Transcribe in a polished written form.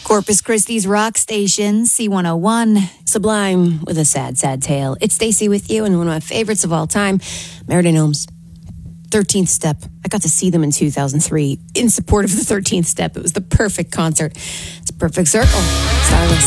Corpus Christi's rock station, C101. Sublime with a sad, sad tale. It's Stacey with you, and one of my favorites of all time, Merida Gnomes. 13th Step. I got to see them in 2003 in support of the 13th Step. It was the perfect concert. It's a perfect circle. Starless.